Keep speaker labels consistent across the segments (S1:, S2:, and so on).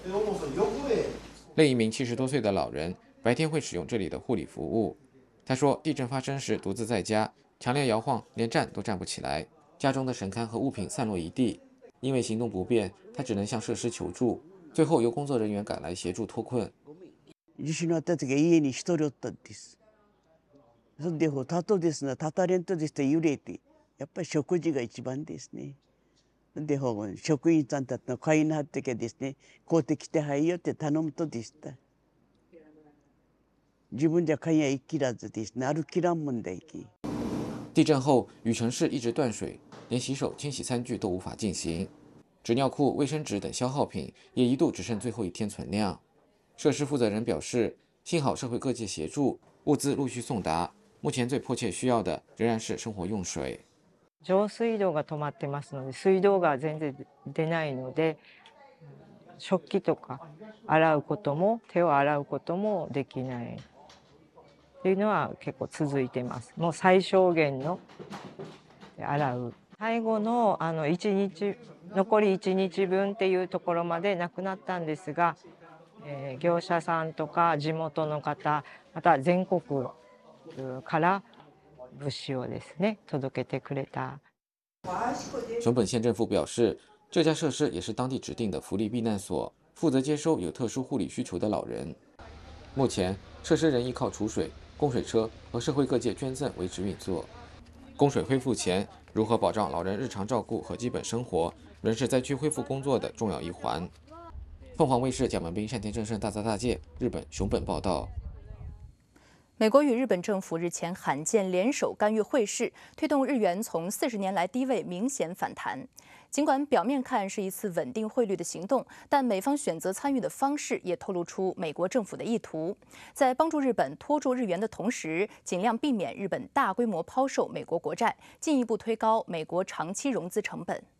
S1: 另一名70多岁的老人白天会使用这里的护理服务。他说，地震发生时独自在家，强烈摇晃，连站都站不起来，家中的神龛和物品散落一地。因为行动不便，他只能向设施求助，最后由工作人员赶来协助脱困。
S2: 地震のあった時は家に一人おったんです。それで立とうですな、立たれんとですね揺れて、やっぱり食事が一番ですね。で職員さんたちの会員になってけですね、買うてきてはいよって頼むとでした。自分じゃ買いや行きらずですね、歩きらんもんだ行き。
S1: 地震后，雨城市一直断水，连洗手、清洗餐具都无法进行，纸尿裤、卫生纸等消耗品也一度只剩最后一天存量。设施负责人表示，幸好社会各界协助，物资陆续送达。目前最迫切需要的仍然是生活用水。
S3: 上水道が止まってますので、水道が全然出ないので、食器とか洗うことも手を洗うこともできないっていうのは結構続いてます。もう最小限の洗う。最後の1日残り1日分っていうところまでなくなったんですが、業者さんとか地元の方、また全国から物資をですね届けてくれた。
S1: 熊本县政府表示，这家设施也是当地指定的福利避难所，负责接收有特殊护理需求的老人。目前，设施仍依靠储水、供水车和社会各界捐赠维持运作。供水恢复前，如何保障老人日常照顾和基本生活，仍是灾区恢复工作的重要一环。凤凰卫视蒋文斌、单田正胜大大介，日本熊本报道。
S4: 美国与日本政府日前罕见联手干预汇市，推动日元从40年来低位明显反弹。尽管表面看是一次稳定汇率的行动，但美方选择参与的方式也透露出美国政府的意图，在帮助日本拖住日元的同时，尽量避免日本大规模抛售美国国债，进一步推高美国长期融资成本。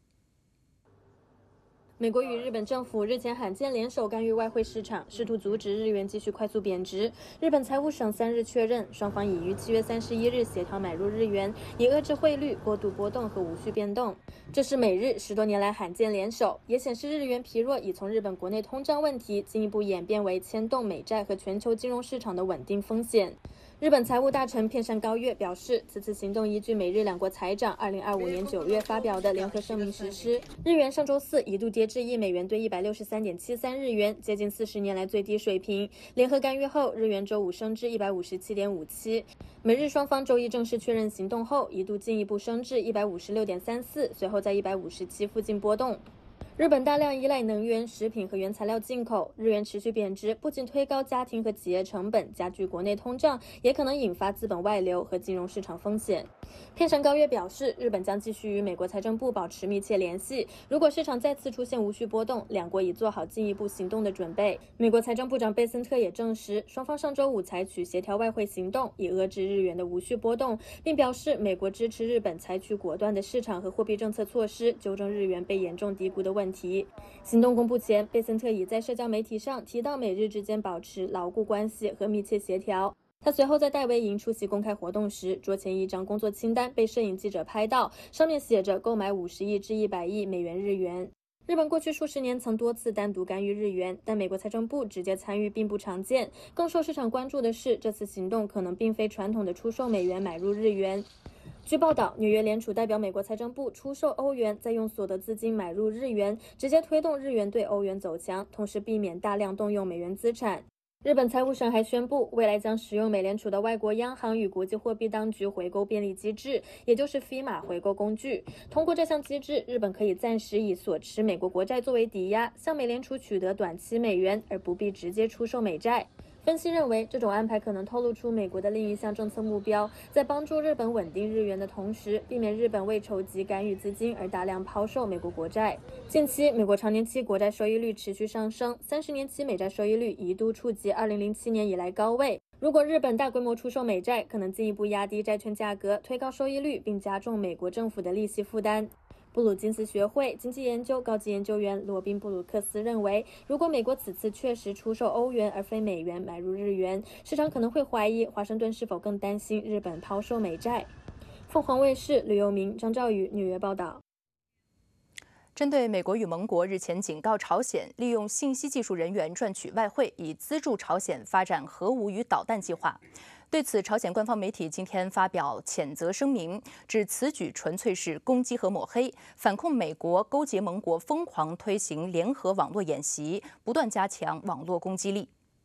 S5: 美国与日本政府日前罕见联手干预外汇市场，试图阻止日元继续快速贬值。日本财务省3日确认，双方已于7月31日协调买入日元，以遏制汇率过度波动和无序变动。这是美日10多年来罕见联手，也显示日元疲弱已从日本国内通胀问题进一步演变为牵动美债和全球金融市场的稳定风险。日本财务大臣片山高月表示，此次行动依据美日两国财长2025年9月发表的联合声明实施。日元上周四一度跌至1美元兑163.73日元，接近40年来最低水平。联合干预后，日元周五升至157.57。美日双方周一正式确认行动后，一度进一步升至156.34，随后在157附近波动。日本大量依赖能源、食品和原材料进口，日元持续贬值，不仅推高家庭和企业成本，加剧国内通胀，也可能引发资本外流和金融市场风险。片山高月表示，日本将继续与美国财政部保持密切联系，如果市场再次出现无序波动，两国已做好进一步行动的准备。美国财政部长贝森特也证实，双方上周五采取协调外汇行动，以遏制日元的无序波动，并表示美国支持日本采取果断的市场和货币政策措施，纠正日元被严重低估的问题。行动公布前，贝森特已在社交媒体上提到美日之间保持牢固关系和密切协调。他随后在戴维营出席公开活动时，桌前一张工作清单被摄影记者拍到，上面写着购买50亿至100亿美元日元。日本过去数十年曾多次单独干预日元，但美国财政部直接参与并不常见。更受市场关注的是，这次行动可能并非传统的出售美元买入日元。据报道，纽约联储代表美国财政部出售欧元，再用所得资金买入日元，直接推动日元对欧元走强，同时避免大量动用美元资产。日本财务省还宣布，未来将使用美联储的外国央行与国际货币当局回购便利机制，也就是 FEMA 回购工具。通过这项机制，日本可以暂时以所持美国国债作为抵押，向美联储取得短期美元，而不必直接出售美债。分析认为，这种安排可能透露出美国的另一项政策目标，在帮助日本稳定日元的同时，避免日本为筹集干预资金而大量抛售美国国债。近期，美国长年期国债收益率持续上升，30年期美债收益率一度触及2007年以来高位。如果日本大规模出售美债，可能进一步压低债券价格，推高收益率，并加重美国政府的利息负担。布鲁金斯学会经济研究高级研究员罗宾·布鲁克斯认为，如果美国此次确实出售欧元而非美元买入日元，市场可能会怀疑华盛顿是否更担心日本抛售美债。凤凰卫视吕佑明、张兆宇纽约报道。
S4: 针对美国与盟国日前警告朝鲜利用信息技术人员赚取外汇，以资助朝鲜发展核武与导弹计划。对此，朝鲜官方媒体今天发表谴责声明，指此举纯粹是攻击和抹黑，反控美国勾结盟国疯狂推行联合网络演习，不断加强网络攻击力。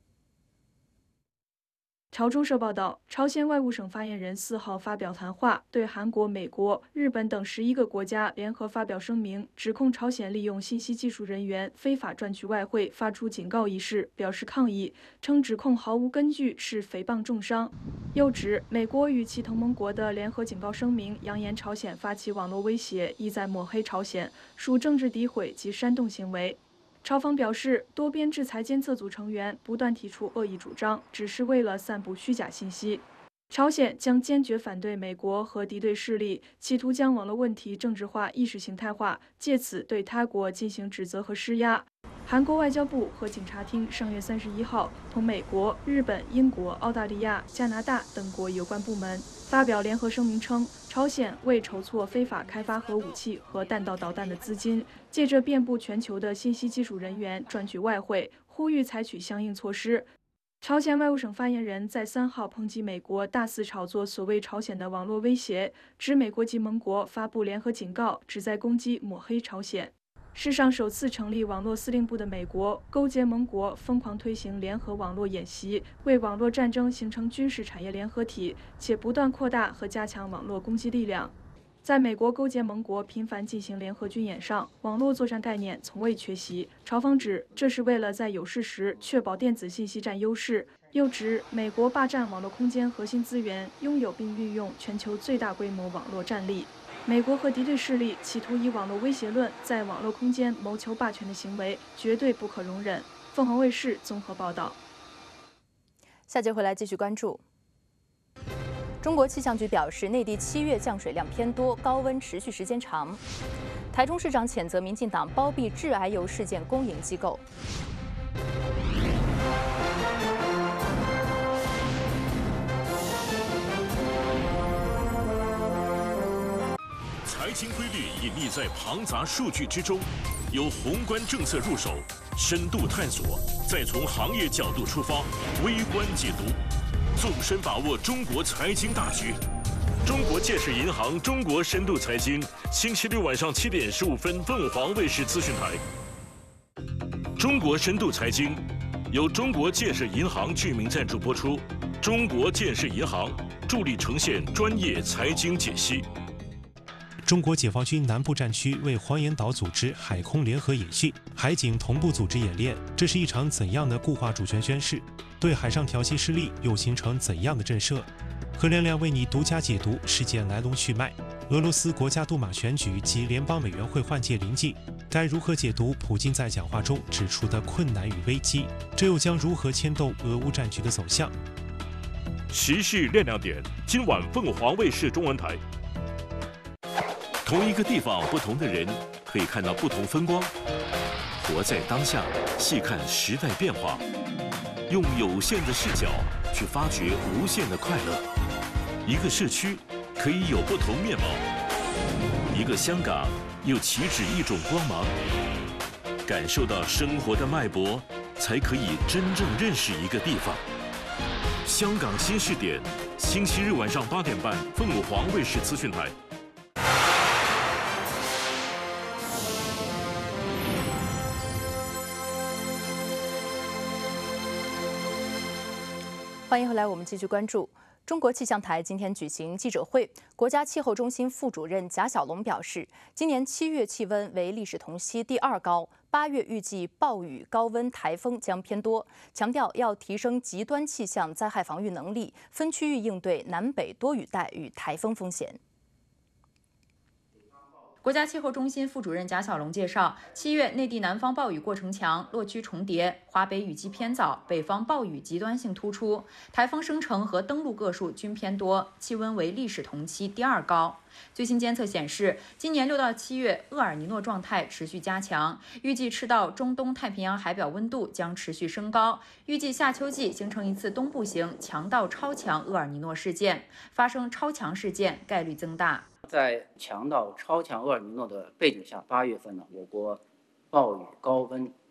S6: 朝中社报道，朝鲜外务省发言人4号发表谈话，对韩国、美国、日本等11个国家联合发表声明，指控朝鲜利用信息技术人员非法赚取外汇，发出警告一事，表示抗议，称指控毫无根据，是诽谤重伤。又指美国与其同盟国的联合警告声明，扬言朝鲜发起网络威胁，意在抹黑朝鲜，属政治诋毁及煽动行为。朝方表示，多边制裁监测组成员不断提出恶意主张，只是为了散布虚假信息。朝鲜将坚决反对美国和敌对势力企图将网络问题政治化、意识形态化，借此对他国进行指责和施压。韩国外交部和警察厅上月31号同美国、日本、英国、澳大利亚、加拿大等国有关部门发表联合声明称，朝鲜为筹措非法开发核武器和弹道导弹的资金，借着遍布全球的信息技术人员赚取外汇，呼吁采取相应措施。朝鲜外务省发言人在3号抨击美国大肆炒作所谓朝鲜的网络威胁，指美国及盟国发布联合警告，旨在攻击抹黑朝鲜。世上首次成立网络司令部的美国，勾结盟国疯狂推行联合网络演习，为网络战争形成军事产业联合体，且不断扩大和加强网络攻击力量。在美国勾结盟国频繁进行联合军演上，网络作战概念从未缺席。朝方指这是为了在有事时确保电子信息占优势，又指美国霸占网络空间核心资源，拥有并运用全球最大规模网络战力。美国和敌对势力企图以网络威胁论在网络空间谋求霸权的行为，绝对不可容忍。凤凰卫视综合报道。
S4: 下节回来继续关注。中国气象局表示，内地7月降水量偏多，高温持续时间长。台中市长谴责民进党包庇致癌油事件公营机构。
S7: 财经规律隐匿在庞杂数据之中，由宏观政策入手，深度探索，再从行业角度出发，微观解读，纵深把握中国财经大局。中国建设银行中国深度财经，星期六晚上7点15分，凤凰卫视资讯台。中国深度财经由中国建设银行居民赞助播出，中国建设银行助力呈现专业财经解析。
S8: 中国解放军南部战区为黄岩岛组织海空联合演训，海警同步组织演练，这是一场怎样的固化主权宣示？对海上调戏势力又形成怎样的震慑？何亮亮为你独家解读事件来龙去脉。俄罗斯国家杜马选举及联邦委员会换届临近，该如何解读普京在讲话中指出的困难与危机？这又将如何牵动俄乌战局的走向？
S7: 时事亮亮点，今晚凤凰卫视中文台。同一个地方，不同的人，可以看到不同风光。活在当下，细看时代变化，用有限的视角去发掘无限的快乐。一个社区可以有不同面貌，一个香港又岂止一种光芒。感受到生活的脉搏，才可以真正认识一个地方。香港新视点，星期日晚上8点半，凤凰卫视资讯台。
S4: 欢迎回来，我们继续关注。中国气象台今天举行记者会，国家气候中心副主任贾小龙表示，今年7月气温为历史同期第2高，8月预计暴雨、高温、台风将偏多，强调要提升极端气象灾害防御能力，分区域应对南北多雨带与台风风险。
S9: 国家气候中心副主任贾小龙介绍，7月内地南方暴雨过程强，落区重叠，华北雨季偏早，北方暴雨极端性突出，台风生成和登陆个数均偏多，气温为历史同期第2高。 最新监测显示，今年6到7月厄尔尼诺状态持续加强，预计赤道、中东太平洋海表温度将持续升高，预计下秋季形成一次东部型强到超强厄尔尼诺事件，发生超强事件概率增大。
S10: 在强到超强厄尔尼诺的背景下，8月份呢，我国暴雨、高温